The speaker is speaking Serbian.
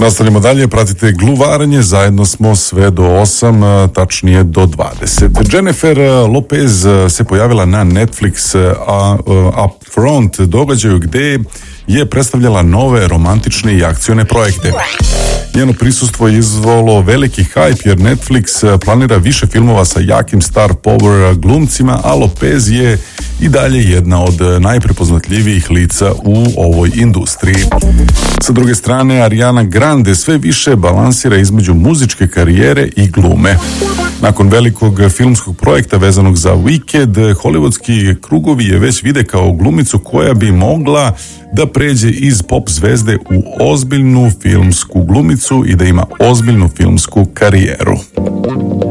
Nastavljamo dalje, pratite Gluvaranje, zajedno smo sve do 8, tačnije do 20. Jennifer Lopez se pojavila na Netflix Upfront događaju gdje je predstavljala nove romantične i akcione projekte. Njeno prisustvo je izvalo veliki hype jer Netflix planira više filmova sa jakim star power glumcima, a Lopez je i dalje jedna od najprepoznatljivijih lica u ovoj industriji. Sa druge strane, Ariana Grande sve više balansira između muzičke karijere i glume. Nakon velikog filmskog projekta vezanog za Wicked, hollywoodski krugovi je već vide kao glumicu koja bi mogla da pređe iz pop zvezde u ozbiljnu filmsku glumicu i da ima ozbiljnu filmsku karijeru.